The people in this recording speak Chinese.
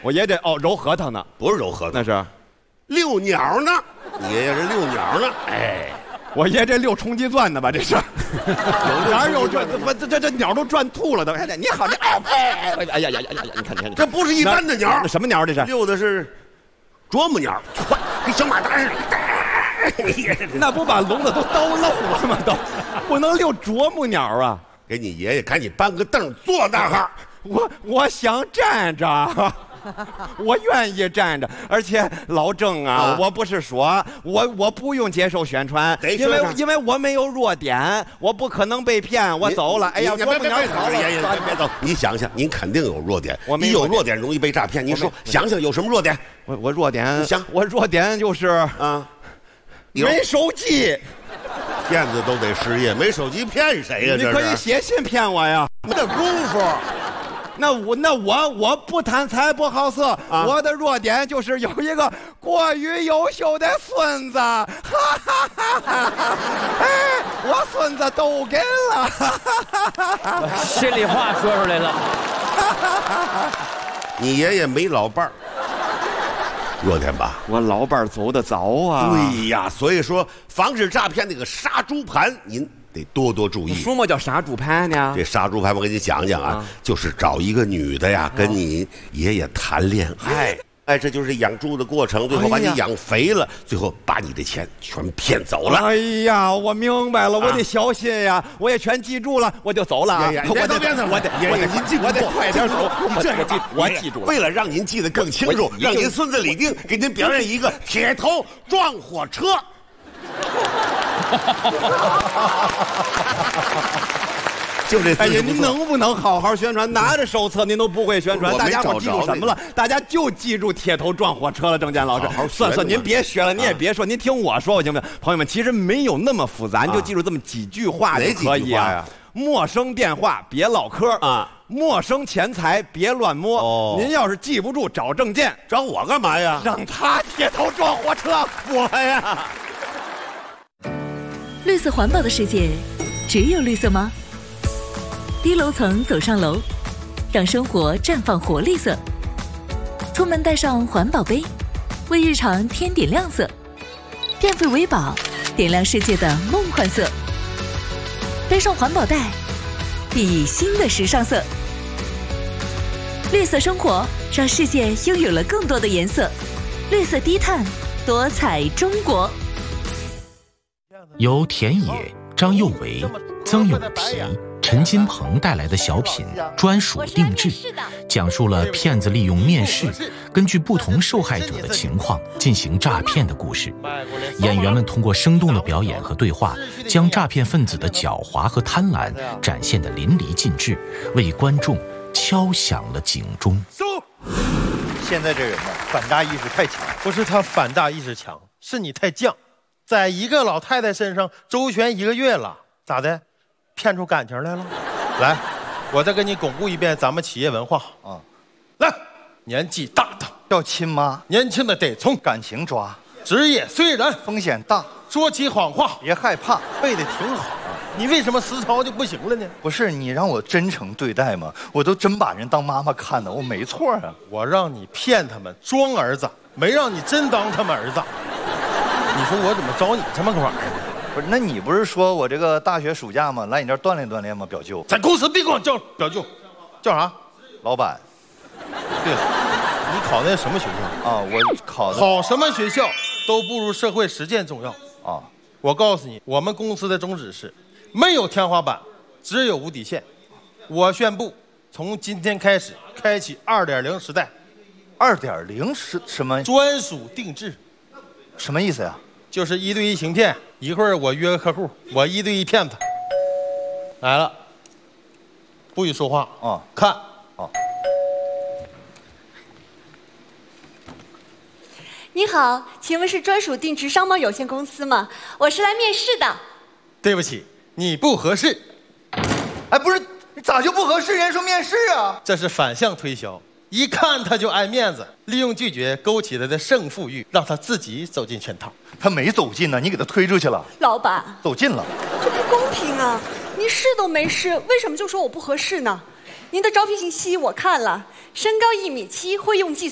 我爷这揉核桃呢， 不是揉核桃， 那是遛鸟呢。你爷爷是遛鸟呢。哎， 我爷这遛冲击钻呢吧？这是哪有转？这鸟都转吐了都。哎，你好，哎呀，你看， 这不是一般的鸟， 什么鸟？这是遛的是啄木鸟，跟小马达似的。 那不把笼子都叨漏了吗？都不能遛啄木鸟啊！ 给你爷爷赶紧搬个凳坐那哈。 我想站着。我愿意站着，而且老郑啊，我不是说我不用接受宣传，因为我没有弱点，我不可能被骗，我走了。哎呀， 别走！你想想，您肯定有弱点，你有弱点容易被诈骗。你说想想有什么弱点？ 我弱点， 我弱点就是啊，没手机。 骗子都得失业，没手机骗谁呀？ 你可以写信骗我呀， 没这功夫。 那我不贪财不好色，我的弱点就是有一个过于优秀的孙子，哈哈哈哈！哎，我孙子都给了， 心里话说出来了。 你爷爷没老伴儿，弱点吧？ 我老伴儿走得早啊。 对呀，所以说防止诈骗那个杀猪盘，您得多多注意。 什么叫杀猪盘呢？ 这杀猪盘我给你讲讲啊，就是找一个女的呀，跟你爷爷谈恋爱。哎，这就是养猪的过程，最后把你养肥了，最后把你的钱全骗走了。 哎呀，我明白了，我得小心呀，我也全记住了，我就走了啊。 别走，我得快点走。我记住了。 为了让您记得更清楚，让您孙子李丁给您表演一个铁头撞火车。就这， 哎呀，您能不能好好宣传？拿着手册您都不会宣传，大家伙记住什么了？大家就记住铁头撞火车了。郑健老师，算，您别学了，你也别说，您听我说，行不行？朋友们，其实没有那么复杂，你就记住这么几句话就可以啊。陌生电话别唠嗑啊，陌生钱财别乱摸。您要是记不住，找郑健， 找我干嘛呀？ 让他铁头撞火车，我呀。 绿色环保的世界，只有绿色吗？低楼层走上楼，让生活绽放活力色。出门带上环保杯，为日常添点亮色。电费为宝，点亮世界的梦幻色。背上环保袋，熠熠新的时尚色。绿色生活，让世界拥有了更多的颜色。绿色低碳，多彩中国。 由田野、张佑维、曾永提、陈金鹏带来的小品专属定制，讲述了骗子利用面试，根据不同受害者的情况进行诈骗的故事。演员们通过生动的表演和对话，将诈骗分子的狡猾和贪婪展现得淋漓尽致，为观众敲响了警钟。 现在这人呢，反诈意识太强。 不是他反诈意识强，是你太犟，在一个老太太身上周旋1个月了，咋的？骗出感情来了？来，我再给你巩固一遍咱们企业文化啊！来，年纪大的要亲妈， 年轻的得从感情抓， 职业虽然风险大， 说起谎话别害怕， 背得挺好。你为什么实操就不行了呢？ 不是你让我真诚对待吗？我都真把人当妈妈看呢，我没错啊。 我让你骗他们装儿子，没让你真当他们儿子。你说我怎么招你这么个玩意儿？ 不是，那你不是说我这个大学暑假吗？来你这儿锻炼锻炼吗？表舅， 在公司别管叫表舅，叫啥？ 老板。 对了，你考那什么学校啊？我考什么学校都不如社会实践重要啊！我告诉你，我们公司的宗旨是没有天花板，只有无底线。我宣布，从今天开始开启2.0时代。 2.0是什么？ 专属定制。 什么意思呀？ 就是1对1行骗，一会儿我约个客户，我1对1骗他。来了，不许说话啊！看啊！ 你好，请问是专属定制商贸有限公司吗？我是来面试的。 对不起，你不合适。 哎，不是，你咋就不合适？人说面试啊。 这是反向推销。一看他就爱面子，利用拒绝勾起他的胜负欲，让他自己走进圈套。 他没走进呢，你给他推出去了。 老板， 走进了， 这不公平啊！您试都没试，为什么就说我不合适呢？您的招聘信息我看了，身高1.7米，会用计